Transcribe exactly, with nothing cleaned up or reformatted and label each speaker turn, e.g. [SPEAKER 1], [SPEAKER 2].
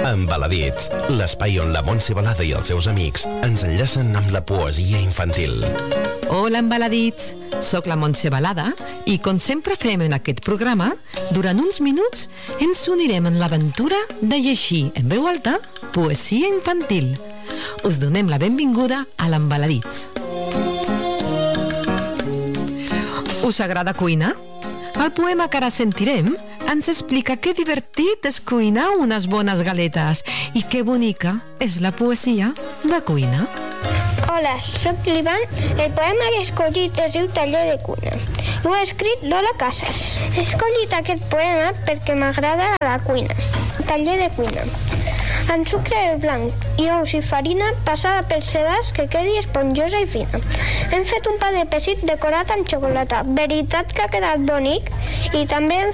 [SPEAKER 1] Embaladits, l'espai on la Montse Balada i els seus amics ens enllacen amb la poesia infantil.
[SPEAKER 2] Hola, Embaladits! Soc la Montse Balada i, com sempre fem en aquest programa, durant uns minuts ens unirem en l'aventura de llegir en veu alta poesia infantil. Us donem la benvinguda a l'Embaladits. Us agrada cuinar? El poema que ara sentirem ens explica que divertit és cuinar unes bones galetes i que bonica és la poesia de cuina.
[SPEAKER 3] Hola, soc l'Ivan. El poema que he escollit es diu Taller de cuina. Ho ha escrit Lola Casas. He escollit aquest poema perquè m'agrada la cuina. Taller de cuina. En sucre blanc i ous i farina passada pels sedars que quedi esponjosa i fina. Hem fet un pa de pessic decorat amb xocolata. Veritat que ha quedat bonic? I també hem